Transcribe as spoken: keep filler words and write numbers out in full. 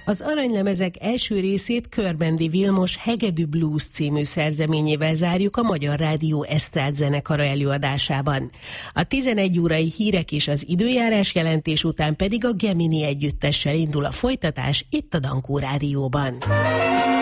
Az Aranylemezek első részét Körbendi Vilmos Hegedű Blues című szerzeményével zárjuk a Magyar Rádió esztrád zenekara előadásában. A tizenegy órai hírek és az időjárás jelentés után pedig a Gemini együttessel indul a folytatás itt a Dankó Rádióban.